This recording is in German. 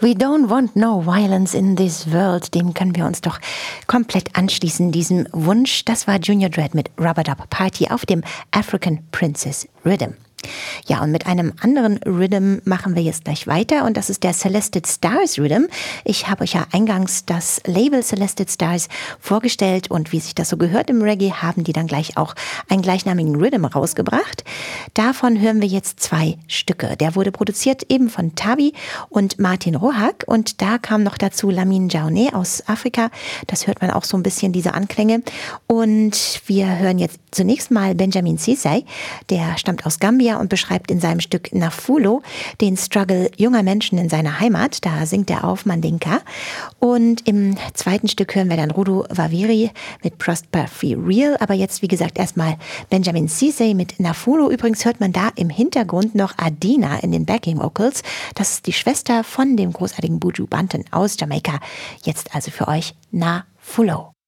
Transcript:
We don't want no violence in this world. Dem können wir uns doch komplett anschließen, diesem Wunsch. Das war Junior Dread mit Rubber Dub Party auf dem African Princess Rhythm. Ja, und mit einem anderen Rhythm machen wir jetzt gleich weiter und das ist der Celested Stars Rhythm. Ich habe euch ja eingangs das Label Celested Stars vorgestellt und wie sich das so gehört im Reggae, haben die dann gleich auch einen gleichnamigen Rhythm rausgebracht. Davon hören wir jetzt 2 Stücke. Der wurde produziert eben von Tabi und Martin Rohak und da kam noch dazu Lamine Diané aus Afrika. Das hört man auch so ein bisschen, diese Anklänge. Und wir hören jetzt zunächst mal Benjamin Cissé, der stammt aus Gambia und beschreibt in seinem Stück Nafulo den Struggle junger Menschen in seiner Heimat. Da singt er auf Mandinka. Und im zweiten Stück hören wir dann Rudu Waviri mit Prosperity Real. Aber jetzt, wie gesagt, erstmal Benjamin Cissé mit Nafulo. Übrigens hört man da im Hintergrund noch Adina in den Backing Vocals. Das ist die Schwester von dem großartigen Buju Banton aus Jamaika. Jetzt also für euch Nafulo.